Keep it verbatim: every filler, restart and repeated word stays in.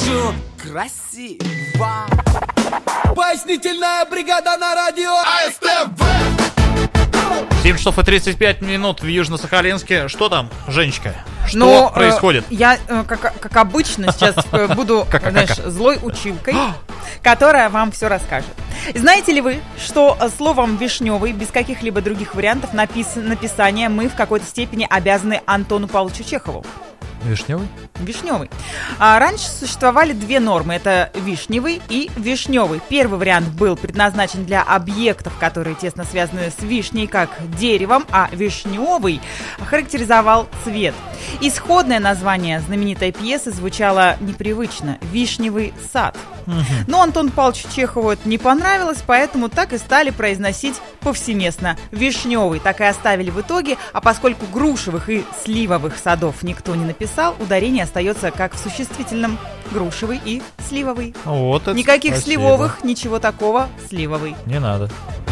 выгляжу красиво. Пояснительная бригада на радио АСТВ. семь часов и тридцать пять минут в Южно-Сахалинске. Что там, Женечка? Что Но, происходит? Э, я, э, как, как обычно, сейчас э, буду, знаешь, злой училкой, которая вам все расскажет. Знаете ли вы, что словом «вишневый» без каких-либо других вариантов напис- написания мы в какой-то степени обязаны Антону Павловичу Чехову? Вишневый? Вишневый. А раньше существовали две нормы. Это вишневый и вишневый. Первый вариант был предназначен для объектов, которые тесно связаны с вишней, как деревом, а вишневый характеризовал цвет. Исходное название знаменитой пьесы звучало непривычно – «Вишневый сад». Угу. Но Антону Павловичу Чехову это не понравилось, поэтому так и стали произносить повсеместно «вишневый». Так и оставили в итоге, а поскольку грушевых и сливовых садов никто не написал, ударение остается как в существительном грушевый и сливовый. Вот это Никаких спасибо. сливовых, ничего такого, сливовый. Не надо.